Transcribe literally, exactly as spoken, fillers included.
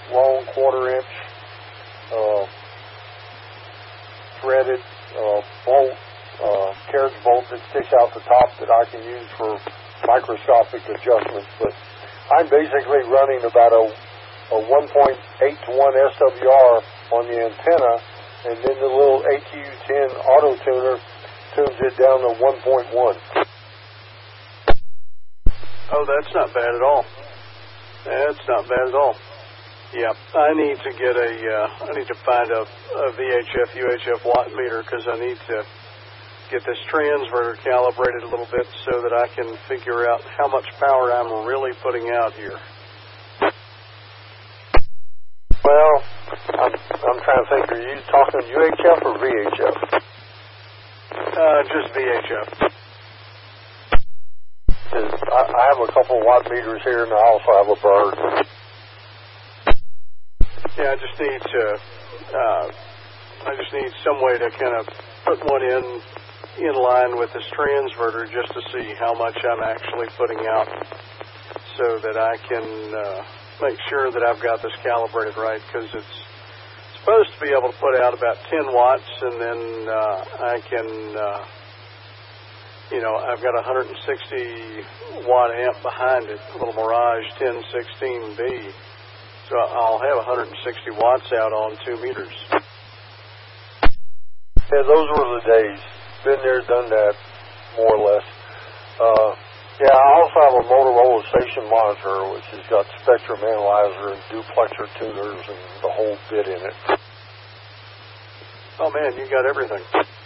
long quarter inch uh, threaded uh, bolt, uh, carriage bolt that sticks out the top that I can use for microscopic adjustments. But I'm basically running about a, a one point eight to one S W R on the antenna, and then the little A Q ten auto tuner tunes it down to one point one. Oh, that's not bad at all. That's not bad at all. Yeah, I need to get a, uh, I need to find a, a V H F, U H F watt meter, because I need to get this transverter calibrated a little bit so that I can figure out how much power I'm really putting out here. Well, I'm, I'm trying to think, are you talking U H F or V H F? Uh, just V H F. I, I have a couple of watt meters here, and I also have a bird. Yeah, I just need to, uh, I just need some way to kind of put one in, in line with this transverter just to see how much I'm actually putting out so that I can uh, make sure that I've got this calibrated right, because it's supposed to be able to put out about ten watts, and then uh, I can, uh, you know, I've got a one hundred sixty watt amp behind it, a little Mirage ten sixteen B. So I'll have one hundred sixty watts out on two meters. Yeah, those were the days. Been there, done that, more or less. Uh, yeah, I also have a Motorola station monitor, which has got spectrum analyzer and duplexer tuners and the whole bit in it. Oh man, you got everything.